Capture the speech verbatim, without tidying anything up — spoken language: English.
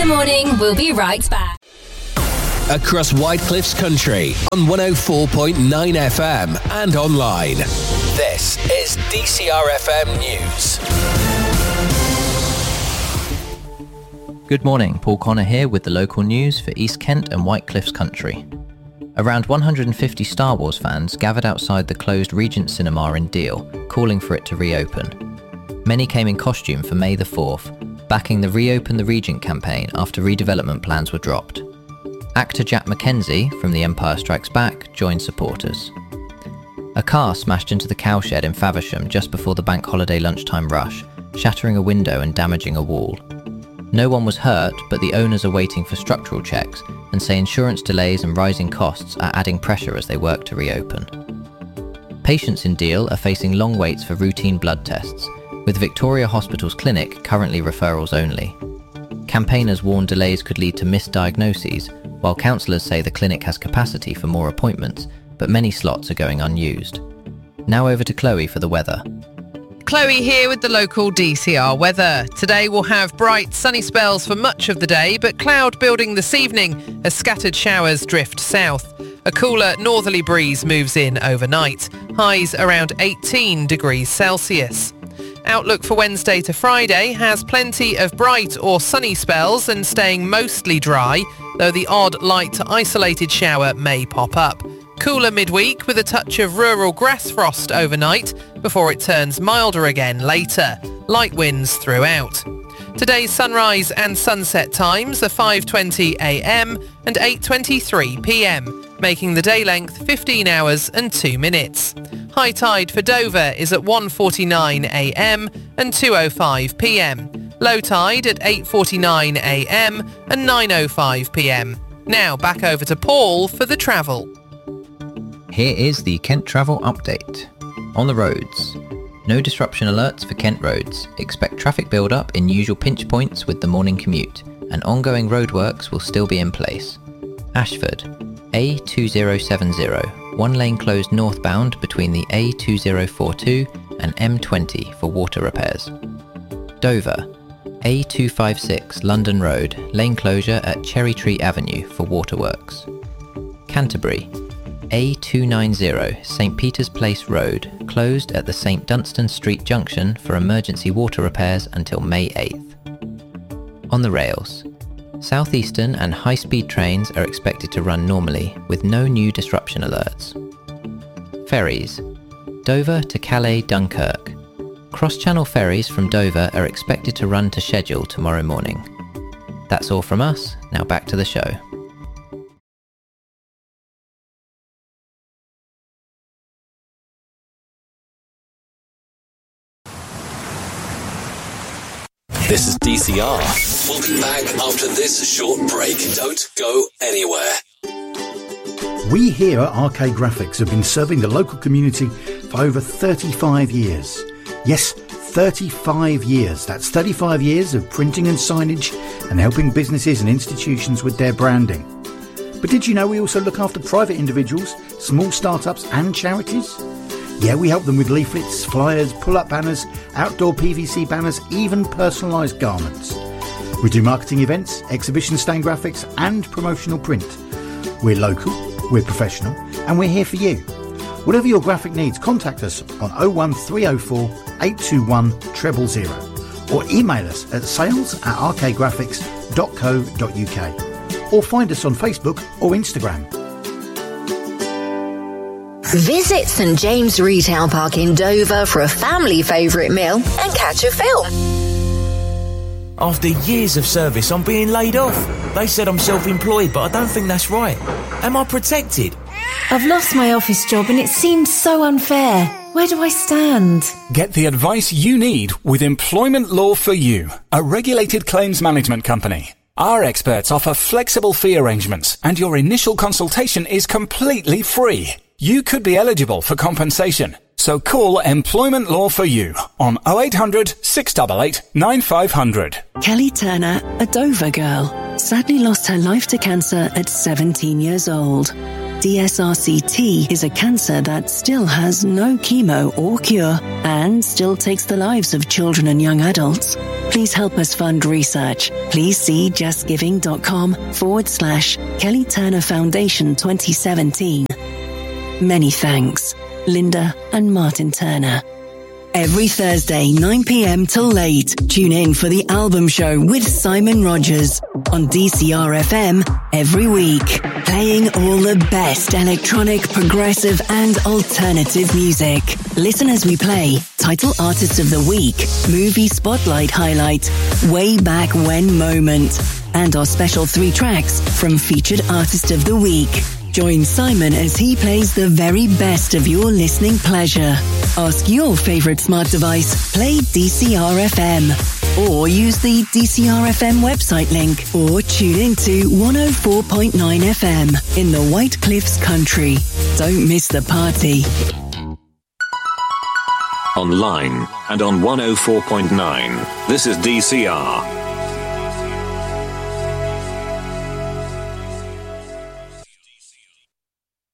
the morning. We'll be right back. Across Whitecliffs Country on one oh four point nine F M and online. This is D C R F M News. Good morning, Paul Connor here with the local news for East Kent and Whitecliffs Country. Around one hundred fifty Star Wars fans gathered outside the closed Regent Cinema in Deal, calling for it to reopen. Many came in costume for May the fourth, backing the Reopen the Regent campaign after redevelopment plans were dropped. Actor Jack Mackenzie from The Empire Strikes Back joined supporters. A car smashed into the cowshed in Faversham just before the bank holiday lunchtime rush, shattering a window and damaging a wall. No one was hurt, but the owners are waiting for structural checks and say insurance delays and rising costs are adding pressure as they work to reopen. Patients in Deal are facing long waits for routine blood tests, with Victoria Hospital's clinic currently referrals only. Campaigners warn delays could lead to misdiagnoses, while counsellors say the clinic has capacity for more appointments, but many slots are going unused. Now over to Chloe for the weather. Chloe here with the local D C R weather. Today we'll have bright sunny spells for much of the day, but cloud building this evening as scattered showers drift south. A cooler northerly breeze moves in overnight. Highs around eighteen degrees Celsius. Outlook for Wednesday to Friday has plenty of bright or sunny spells and staying mostly dry, though the odd light to isolated shower may pop up. Cooler midweek with a touch of rural grass frost overnight before it turns milder again later. Light winds throughout. Today's sunrise and sunset times are five twenty a m and eight twenty-three p m, making the day length fifteen hours and two minutes. High tide for Dover is at one forty-nine a m and two oh five p m. Low tide at eight forty-nine a m and nine oh five p m. Now back over to Paul for the travel. Here is the Kent travel update. On the roads. No disruption alerts for Kent roads. Expect traffic build-up in usual pinch points with the morning commute, and ongoing roadworks will still be in place. Ashford. A two oh seven oh. One lane closed northbound between the A two oh four two and M twenty for water repairs. Dover. A two five six London Road. Lane closure at Cherry Tree Avenue for waterworks. Canterbury. A two ninety St Peter's Place Road, closed at the St Dunstan Street Junction for emergency water repairs until May eighth. On the rails. Southeastern and high-speed trains are expected to run normally, with no new disruption alerts. Ferries. Dover to Calais Dunkirk. Cross-channel ferries from Dover are expected to run to schedule tomorrow morning. That's all from us, now back to the show. This is D C R. We'll be back after this short break. Don't go anywhere. We here at Arcade Graphics have been serving the local community for over thirty-five years. Yes, thirty-five years. That's thirty-five years of printing and signage and helping businesses and institutions with their branding. But did you know we also look after private individuals, small startups and charities? Yeah, we help them with leaflets, flyers, pull-up banners, outdoor P V C banners, even personalised garments. We do marketing events, exhibition stand graphics and promotional print. We're local, we're professional and we're here for you. Whatever your graphic needs, contact us on oh one three oh four, eight two one, zero zero zero or email us at sales at arcadegraphics dot co dot uk or find us on Facebook or Instagram. Visit St James Retail Park in Dover for a family favourite meal and catch a film. After years of service, I'm being laid off. They said I'm self-employed, but I don't think that's right. Am I protected? I've lost my office job and it seems so unfair. Where do I stand? Get the advice you need with Employment Law for You, a regulated claims management company. Our experts offer flexible fee arrangements and your initial consultation is completely free. You could be eligible for compensation, so call Employment Law for You on oh eight hundred, six eight eight, nine five hundred. Kelly Turner, a Dover girl, sadly lost her life to cancer at seventeen years old. D S R C T is a cancer that still has no chemo or cure and still takes the lives of children and young adults. Please help us fund research. Please see justgiving.com forward slash Kelly Turner Foundation twenty seventeen. Many thanks, Linda and Martin Turner. Every Thursday, nine p.m. till late, tune in for The Album Show with Simon Rogers on D C R F M every week, playing all the best electronic, progressive and alternative music. Listen as we play Title Artist of the Week, Movie Spotlight Highlight, Way Back When Moment, and our special three tracks from Featured Artist of the Week. Join Simon as he plays the very best of your listening pleasure. Ask your favourite smart device, play D C R F M, or use the D C R F M website link, or tune into one oh four point nine F M in the White Cliffs country. Don't miss the party. Online and on one oh four point nine, this is D C R.